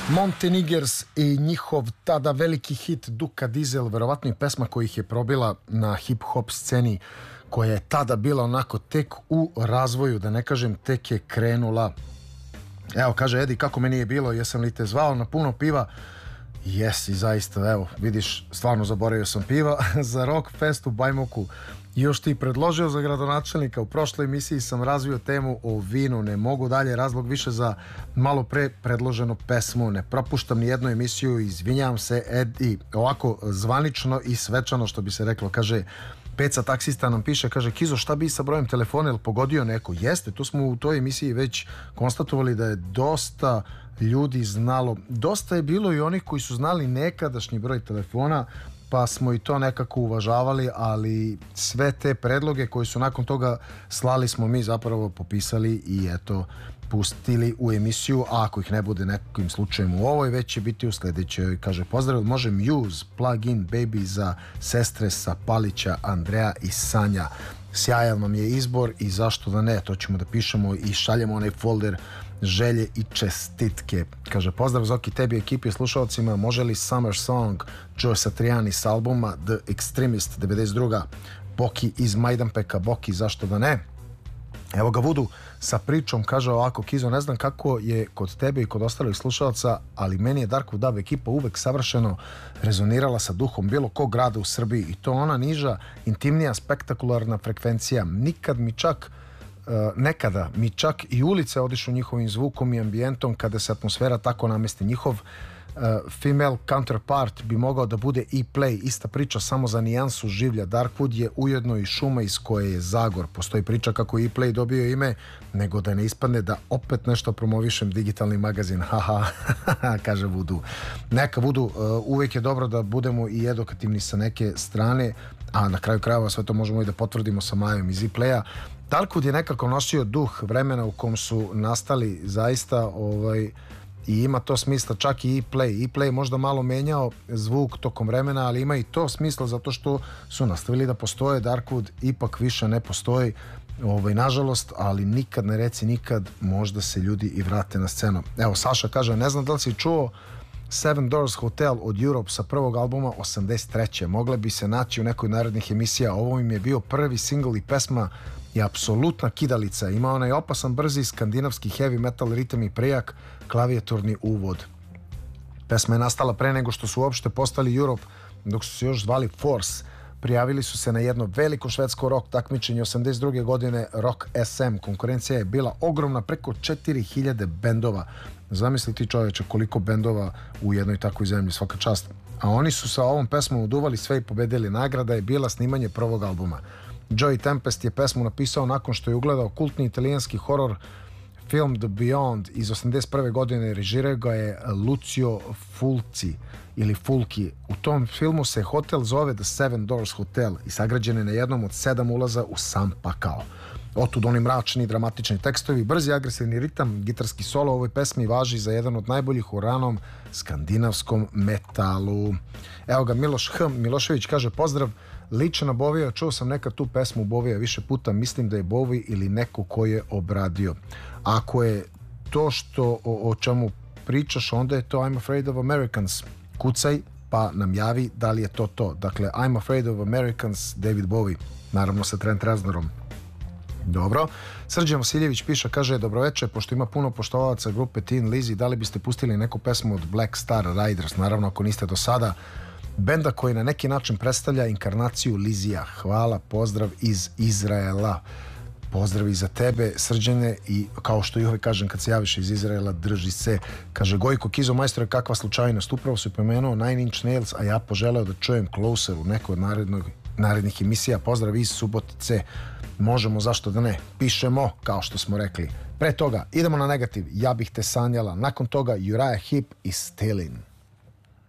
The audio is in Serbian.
Montenegers i njihov tada veliki hit Duka Dizel, verovatno i pesma koja ih je probila na hip-hop sceni, koja je tada bila onako tek u razvoju, da ne kažem tek je krenula. Evo, kaže Edi, kako me nije bilo, jesam li te zvao na puno piva? Jesi, zaista, evo, vidiš, stvarno zaboravio sam piva za Rock Fest u Bajmoku. Još ti predložio za gradonačelnika. U prošloj emisiji sam razvio temu o vinu. Ne mogu dalje, razlog više za malo pre predloženu pesmu. Ne propuštam ni jednu emisiju, izvinjavam se, Edi. Ovako zvanično i svečano, što bi se reklo, kaže Peca taksista nam piše, kaže, Kizo, šta bi sa brojem telefona, ili pogodio neko? Jeste, tu smo u toj emisiji već konstatovali da je dosta ljudi znalo. Dosta je bilo i onih koji su znali nekadašnji broj telefona, pa smo i to nekako uvažavali, ali sve te predloge koji su nakon toga slali smo mi zapravo popisali i eto pustili u emisiju, a ako ih ne bude nekim slučajem u ovoj, već će biti u sledećoj. Kaže, pozdrav, može Muse, Plug In Baby za sestre sa Palića, Andreja i Sanja. Sjajan vam je izbor i zašto da ne, to ćemo da pišemo i šaljemo onaj folder želje i čestitke. Kaže, pozdrav Zoki, tebi, ekipi, slušalcima, može li Summer Song Joe Satriani s albuma The Extremist 92. Boki iz Majdanpeka, Boki, zašto da ne? Evo ga Vudu sa pričom, kaže ovako, Kizo, ne znam kako je kod tebe i kod ostalih slušalaca, ali meni je Darkwood Dub ekipa uvek savršeno rezonirala sa duhom bilo kog grada u Srbiji i to ona niža, intimnija, spektakularna frekvencija. Nekada mi čak i ulice odišu njihovim zvukom i ambijentom kada se atmosfera tako namesti. Njihov female counterpart bi mogao da bude E-Play, ista priča samo za nijansu življa. Darkwood je ujedno i šuma iz koje je Zagor. Postoji priča kako E-Play dobio ime, nego da ne ispadne da opet nešto promovišem digitalni magazin. Haha, kaže Vudu. Neka Vudu, uvijek je dobro da budemo i edukativni sa neke strane, a na kraju krajeva sve to možemo i da potvrdimo sa Majom iz E-Playa. Darkwood je nekako nosio duh vremena u kom su nastali zaista i ima to smisla, čak i E-Play. E-Play možda malo menjao zvuk tokom vremena, ali ima i to smisla zato što su nastavili da postoje. Darkwood ipak više ne postoji, nažalost, ali nikad ne reci nikad, možda se ljudi i vrate na scenu. Evo, Saša kaže, ne znam da li si čuo Seven Doors Hotel od Europe sa prvog albuma 83. Mogla bi se naći u nekoj narednih emisija. Ovo im je bio prvi singl i pesma je apsolutna kidalica. Ima onaj opasan, brzi, skandinavski heavy metal ritam i prejak klavijaturni uvod. Pesma je nastala pre nego što su uopšte postali Europe, dok su se još zvali Force. Prijavili su se na jedno veliko švedsko rock takmičenje 82. godine, Rock SM. Konkurencija je bila ogromna, preko 4000 bendova. Zamisli ti, čoveče, koliko bendova u jednoj takvoj zemlji, svaka čast. A oni su sa ovom pesmom uduvali sve i pobedili. Nagrada je bila snimanje prvog albuma. Joey Tempest je pesmu napisao nakon što je ugledao kultni italijanski horor film The Beyond iz 81. godine. Režirao ga je Lucio Fulci ili Fulci. U tom filmu se hotel zove The Seven Doors Hotel i sagrađen je na jednom od 7 ulaza u sam pakao. Otud oni mračni, dramatični tekstovi, brzi, agresivni ritam, gitarski solo u ovoj pesmi važi za jedan od najboljih u ranom skandinavskom metalu. Evo ga, Miloš H. Milošević kaže, pozdrav, liče na Bovija, čuo sam nekad tu pesmu Bovija više puta, mislim da je Bovi ili neko ko je obradio. Ako je to što o čemu pričaš, onda je to I'm Afraid of Americans. Kucaj pa nam javi da li je to. Dakle, I'm Afraid of Americans, David Bowie, naravno sa Trent Reznorom. Dobro. Srđan Vasiljević piše, kaže, dobroveče, pošto ima puno poštovalaca grupe Tin Lizzy, da li biste pustili neku pesmu od Black Star Riders? Naravno, ako niste do sada. Benda koji na neki način predstavlja inkarnaciju Lizija. Hvala, pozdrav iz Izraela. Pozdrav i za tebe, Srđane, i kao što i uvijek kažem kad se javiš iz Izraela, drži se. Kaže, Gojko, Kizo, majstore, kakva slučajnost. Upravo su pomenuo Nine Inch Nails, a ja poželeo da čujem Closer u nekoj od narednih emisija. Pozdrav iz Subotice. Možemo, zašto da ne, pišemo, kao što smo rekli. Pre toga, idemo na negativ, Ja bih te sanjala. Nakon toga, Uriah Heep i Stilin.